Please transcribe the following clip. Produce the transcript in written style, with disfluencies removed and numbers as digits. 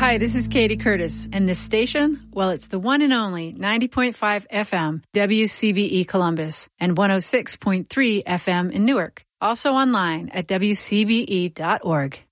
Hi, this is Katie Curtis, and this station, well, it's the one and only 90.5 FM WCBE Columbus and 106.3 FM in Newark. Also online at WCBE.org.